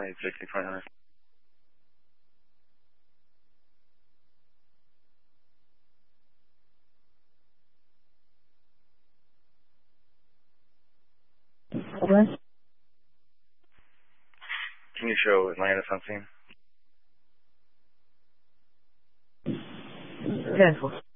2860 2000. Address? Can you show Atlantis on scene? 10-4.